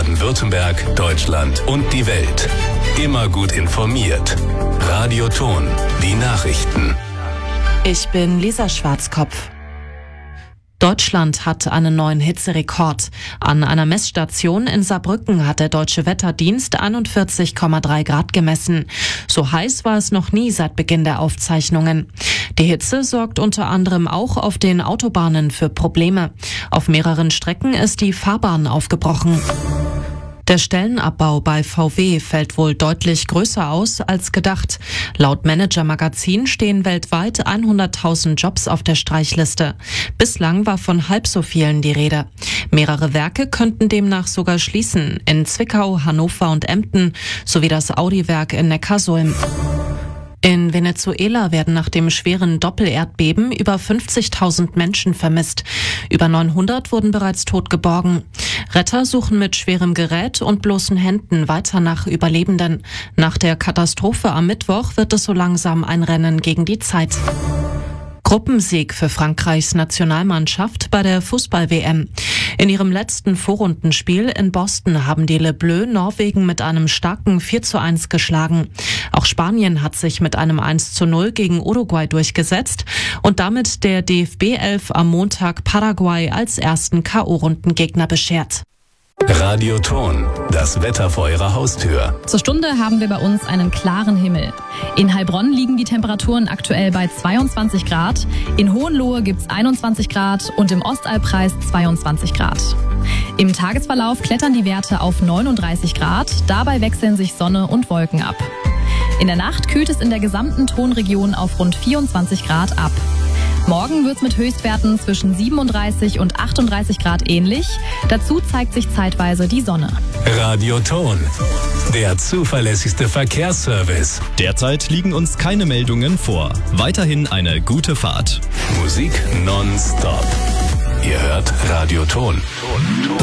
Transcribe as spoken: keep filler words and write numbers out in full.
Baden-Württemberg, Deutschland und die Welt. Immer gut informiert. Radio Ton, die Nachrichten. Ich bin Lisa Schwarzkopf. Deutschland hat einen neuen Hitzerekord. An einer Messstation in Saarbrücken hat der Deutsche Wetterdienst einundvierzig Komma drei Grad gemessen. So heiß war es noch nie seit Beginn der Aufzeichnungen. Die Hitze sorgt unter anderem auch auf den Autobahnen für Probleme. Auf mehreren Strecken ist die Fahrbahn aufgebrochen. Der Stellenabbau bei V W fällt wohl deutlich größer aus als gedacht. Laut Manager Magazin stehen weltweit hunderttausend Jobs auf der Streichliste. Bislang war von halb so vielen die Rede. Mehrere Werke könnten demnach sogar schließen, in Zwickau, Hannover und Emden, sowie das Audi-Werk in Neckarsulm. In Venezuela werden nach dem schweren Doppelerdbeben über fünfzigtausend Menschen vermisst. Über neunhundert wurden bereits tot geborgen. Retter suchen mit schwerem Gerät und bloßen Händen weiter nach Überlebenden. Nach der Katastrophe am Mittwoch wird es so langsam ein Rennen gegen die Zeit. Gruppensieg für Frankreichs Nationalmannschaft bei der Fußball-W M. In ihrem letzten Vorrundenspiel in Boston haben die Le Bleus Norwegen mit einem starken vier zu eins geschlagen. Auch Spanien hat sich mit einem eins zu null gegen Uruguay durchgesetzt und damit der D F B elf am Montag Paraguay als ersten K O-Rundengegner beschert. Radio Ton, das Wetter vor Ihrer Haustür. Zur Stunde haben wir bei uns einen klaren Himmel. In Heilbronn liegen die Temperaturen aktuell bei zweiundzwanzig Grad, in Hohenlohe gibt's einundzwanzig Grad und im Ostalbkreis zweiundzwanzig Grad. Im Tagesverlauf klettern die Werte auf neununddreißig Grad, dabei wechseln sich Sonne und Wolken ab. In der Nacht kühlt es in der gesamten Tonregion auf rund vierundzwanzig Grad ab. Morgen wird's mit Höchstwerten zwischen siebenunddreißig und achtunddreißig Grad ähnlich. Dazu zeigt sich zeitweise die Sonne. Radio Ton, der zuverlässigste Verkehrsservice. Derzeit liegen uns keine Meldungen vor. Weiterhin eine gute Fahrt. Musik nonstop. Ihr hört Radio Ton.